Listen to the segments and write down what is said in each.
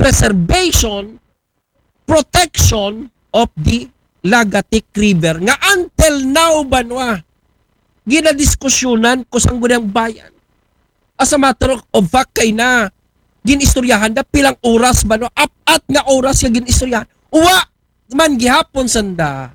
preservation, protection of the Lagatik River. Nga until now, banwa, ginadiskusyonan ko sa Sangguniang Bayan. As a matter of fact, kay na ginistoryahan na pilang oras banwa, apat nga oras yung ginistoryahan. Uwa, man gihapon sanda,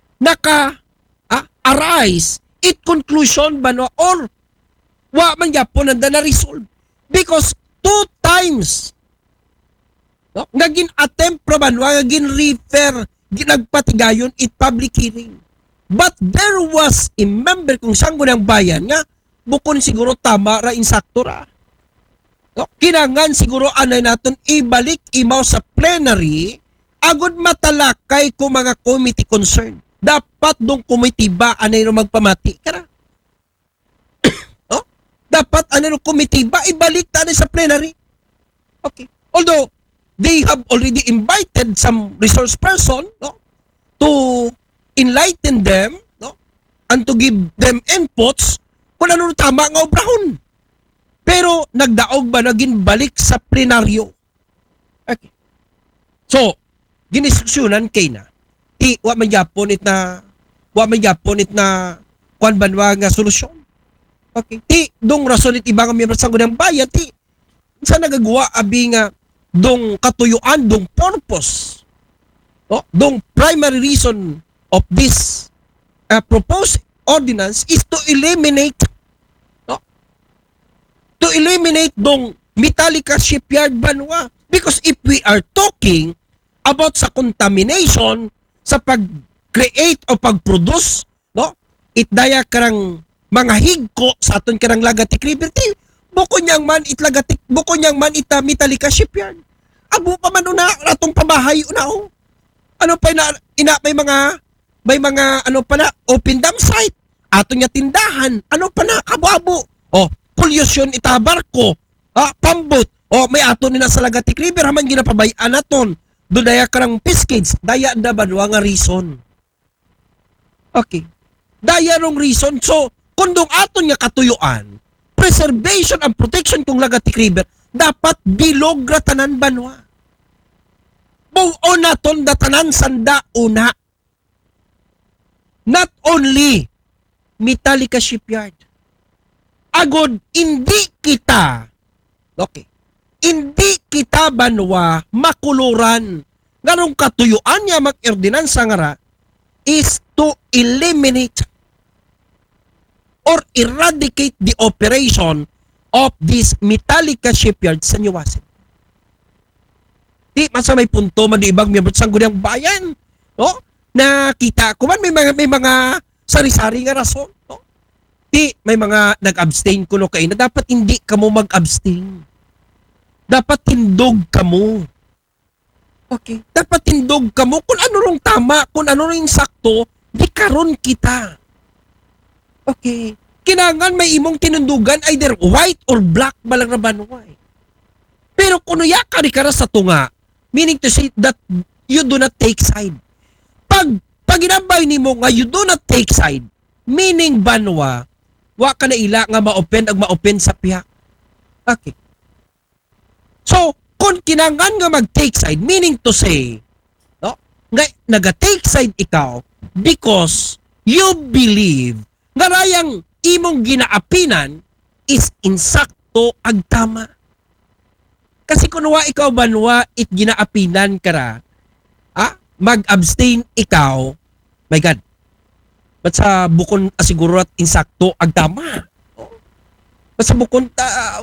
arise, it conclusion banwa, or wa man gihapon nanda na resolve. Because 2 times, no, naging attempt pa banwa, naging refer, ginagpatigayon it public hearing. But there was a member kung Sangguniang Bayan nga bukon siguro tama ra insakto ra. No? Kinangan siguro anay naton ibalik imaw sa plenary agud matalakay ko mga committee concern. Dapat dong committee ba anay ro magpamati kara. No? Dapat anay ro committee ba ibalik ta sa plenary. Okay. Although they have already invited some resource person, no, to enlighten them, no, and to give them inputs kung ano tama nga obrahon. Pero nagdaog ba naging balik sa plenaryo? Okay. So, giniskusyonan kay na. Wa man gyapon it na kuan banwa nga solusyon. Okay. Dong rason it ibang miyembro sa Sangguniang Bayan sa nagagawa abi nga dong katuyuan, dong purpose, no? Dong primary reason of this proposed ordinance is to eliminate, no? To eliminate dong Metallica Shipyard banwa. Because if we are talking about sa contamination, sa pag-create o pag-produce, no? Itdaya karang mga higko sa aton karang Lagatik River, buko niyang man ita Metallica Shipyard. Abo pa man una ratong pabahay una. Ano pa may mga ano pa na open dam site. Ato niya tindahan. Ano pa na kabo-abo. Pollution ita barko. Pambot. May ato nila sa Lagatik River haman ginapabayaan naton. Do daya karang piscades. Daya da banwa nga reason. Okay. Daya rong reason. So, kundong aton nga katuyuan, preservation and protection kung Lagatik River dapat bilog ratanan banwa. Buo naton datanan sanda una. Not only Metallica Shipyard. Agod hindi kita banwa makuluran nganong katuyuan niya mag-ordinansa nga is to eliminate or eradicate the operation of this Metallica Shipyard sa New Wasit. Di masa may punto man di ibang miyembro sa Sangguniang Bayan, no? Nakita ko man may mga sari-sari nga rason, no? Di may mga nag-abstain kuno kay na dapat hindi kamo mag-abstain. Dapat tindog kamo. Okay, dapat tindog kamo kung ano rong tama, kung ano rong sakto, di karon kita. Okay. Kinangan may imong tinundugan either white or black balang rabanway. Pero kuno ya kara sa tunga, meaning to say that you do not take side. Pag ginabay nimo nga you do not take side, meaning banwa, wa ka na ila nga ma-open sa pihak. Okay. So, kung kinangan nga mag-take side, meaning to say, no, nga naga-take side ikaw because you believe nga rayang imong ginaapinan is insakto ag tama. Kasi kung wa ikaw banwa it ginaapinan kara, mag-abstain ikaw, my God, ba't sa bukon asiguro at insakto ag tama? Ba't sa bukon,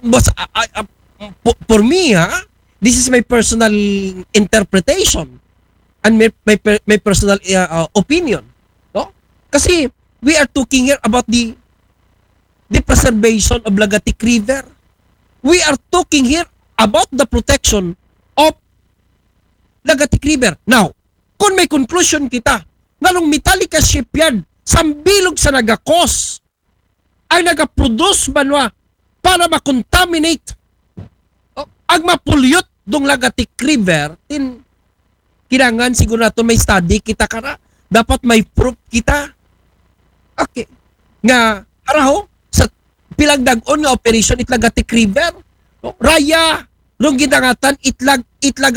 for me, this is my personal interpretation and my personal opinion. No? Kasi we are talking here about the preservation of Lagatik River. We are talking here about the protection of Lagatik River. Now, kung may conclusion kita, nganong Metallica Shipyard, sambilog sa nagakos, ay nagaproduce banwa para makontaminate ag mapulyot dong Lagatik River, kinangan siguro nato may study kita kara, dapat may proof kita. Okay. Nga, haraho, sa pilagdag-on nga operation Lagatik River, raya, nung ginangatan, itlag